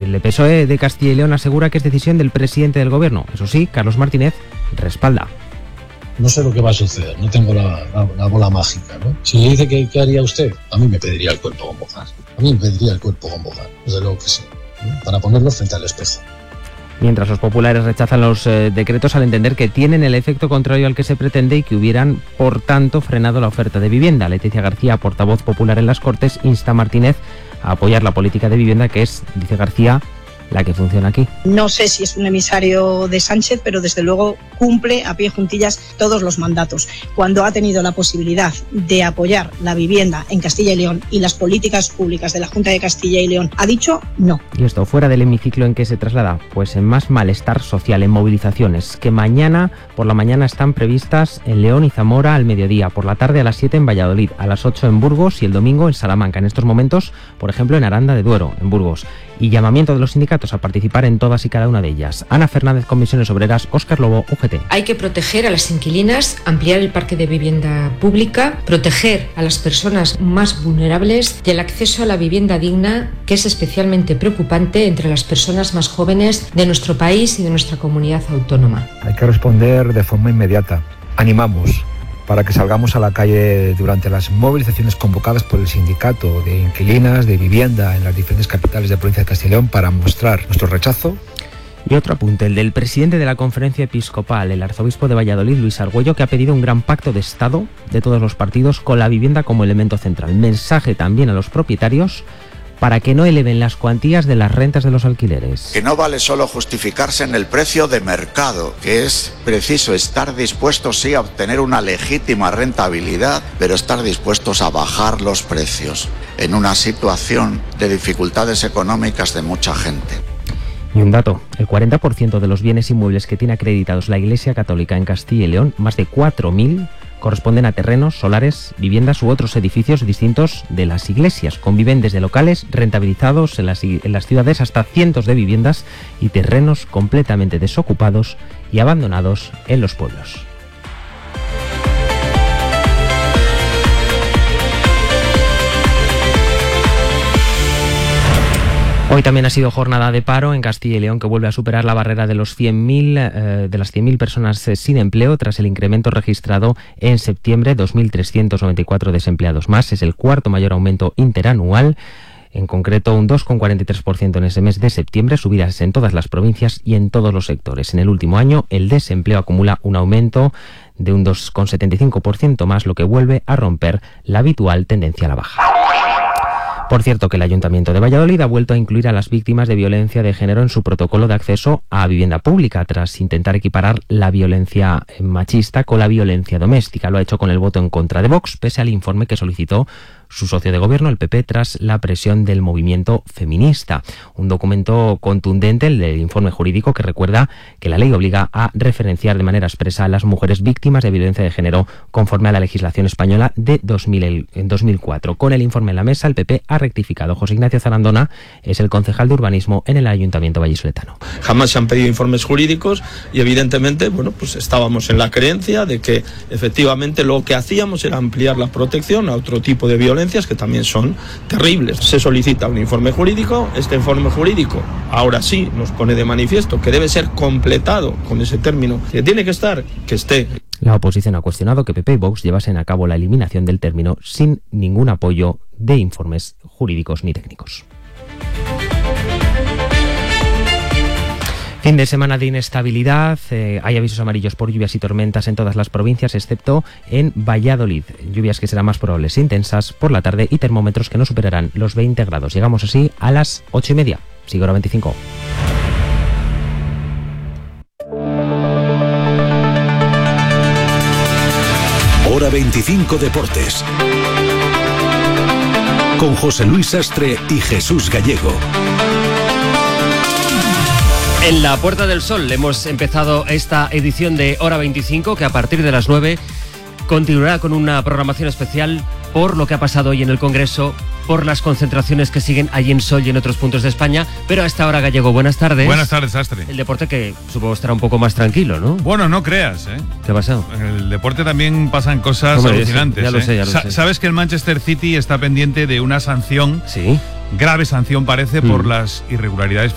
El PSOE de Castilla y León asegura que es decisión del presidente del gobierno. Eso sí, Carlos Martínez respalda. No sé lo que va a suceder, no tengo la bola mágica, ¿no? Si dice que ¿qué haría usted? A mí me pediría el cuerpo con Bogar. Desde luego que sí, ¿no? Para ponerlo frente al espejo. Mientras los populares rechazan los decretos al entender que tienen el efecto contrario al que se pretende y que hubieran, por tanto, frenado la oferta de vivienda. Leticia García, portavoz popular en las Cortes, insta a Martínez a apoyar la política de vivienda que es, dice García, la que funciona aquí. No sé si es un emisario de Sánchez, pero desde luego cumple a pie juntillas todos los mandatos. Cuando ha tenido la posibilidad de apoyar la vivienda en Castilla y León y las políticas públicas de la Junta de Castilla y León, ha dicho no. Y esto fuera del hemiciclo, ¿en qué se traslada? Pues en más malestar social, en movilizaciones, que mañana por la mañana están previstas en León y Zamora al mediodía, por la tarde a las 7 en Valladolid, a las 8 en Burgos y el domingo en Salamanca. En estos momentos, por ejemplo, en Aranda de Duero, en Burgos. Y llamamiento de los sindicatos a participar en todas y cada una de ellas. Ana Fernández, Comisiones Obreras, Óscar Lobo, UGT. Hay que proteger a las inquilinas, ampliar el parque de vivienda pública, proteger a las personas más vulnerables y el acceso a la vivienda digna, que es especialmente preocupante entre las personas más jóvenes de nuestro país y de nuestra comunidad autónoma. Hay que responder de forma inmediata. Animamos para que salgamos a la calle durante las movilizaciones convocadas por el sindicato de inquilinas de vivienda en las diferentes capitales de la provincia de Castilla y León para mostrar nuestro rechazo. Y otro apunte, el del presidente de la Conferencia Episcopal, el arzobispo de Valladolid, Luis Argüello, que ha pedido un gran pacto de Estado de todos los partidos con la vivienda como elemento central. Mensaje también a los propietarios para que no eleven las cuantías de las rentas de los alquileres. Que no vale solo justificarse en el precio de mercado, que es preciso estar dispuestos sí a obtener una legítima rentabilidad, pero estar dispuestos a bajar los precios en una situación de dificultades económicas de mucha gente. Y un dato, el 40% de los bienes inmuebles que tiene acreditados la Iglesia Católica en Castilla y León, más de 4.000, corresponden a terrenos, solares, viviendas u otros edificios distintos de las iglesias. Conviven desde locales rentabilizados en las ciudades hasta cientos de viviendas y terrenos completamente desocupados y abandonados en los pueblos. Hoy también ha sido jornada de paro en Castilla y León, que vuelve a superar la barrera de las 100.000 personas sin empleo tras el incremento registrado en septiembre. 2.394 desempleados más. Es el cuarto mayor aumento interanual. En concreto, un 2,43% en ese mes de septiembre, subidas en todas las provincias y en todos los sectores. En el último año, el desempleo acumula un aumento de un 2,75% más, lo que vuelve a romper la habitual tendencia a la baja. Por cierto, que el Ayuntamiento de Valladolid ha vuelto a incluir a las víctimas de violencia de género en su protocolo de acceso a vivienda pública, tras intentar equiparar la violencia machista con la violencia doméstica. Lo ha hecho con el voto en contra de Vox, pese al informe que solicitó su socio de gobierno, el PP, tras la presión del movimiento feminista. Un documento contundente, el del informe jurídico, que recuerda que la ley obliga a referenciar de manera expresa a las mujeres víctimas de violencia de género conforme a la legislación española de 2004. Con el informe en la mesa, el PP ha rectificado. José Ignacio Zarandona es el concejal de urbanismo en el Ayuntamiento vallisoletano. Jamás se han pedido informes jurídicos y evidentemente, pues estábamos en la creencia de que efectivamente lo que hacíamos era ampliar la protección a otro tipo de violencias que también son terribles. Se solicita un informe jurídico, este informe jurídico ahora sí nos pone de manifiesto que debe ser completado con ese término, que tiene que estar, que esté. La oposición ha cuestionado que PP y Vox llevasen a cabo la eliminación del término sin ningún apoyo de informes jurídicos ni técnicos. Fin de semana de inestabilidad, hay avisos amarillos por lluvias y tormentas en todas las provincias, excepto en Valladolid. Lluvias que serán más probables e intensas por la tarde y termómetros que no superarán los 20 grados. Llegamos así a las 8:30. Sigue Hora 25. Hora 25 Deportes. Con José Luis Sastre y Jesús Gallego. En la Puerta del Sol hemos empezado esta edición de Hora 25, que a partir de las 9 continuará con una programación especial por lo que ha pasado hoy en el Congreso, por las concentraciones que siguen allí en Sol y en otros puntos de España. Pero a esta hora, Gallego, buenas tardes. Buenas tardes, Sastre. El deporte que supongo estará un poco más tranquilo, ¿no? Bueno, no creas, ¿eh? ¿Qué ha pasado? En el deporte también pasan cosas alucinantes. Ya lo sé, ya lo sé. ¿Sabes que el Manchester City está pendiente de una sanción? Sí. Grave sanción parece por las irregularidades